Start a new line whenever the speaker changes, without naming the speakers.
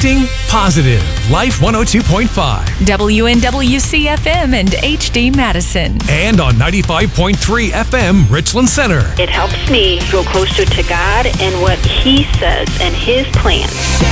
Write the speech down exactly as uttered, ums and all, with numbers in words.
Connecting positive. Life one oh two point five.
W N W C F M and H D Madison.
And on ninety-five point three F M, Richland Center.
It helps me grow closer to God and what He says and His plans.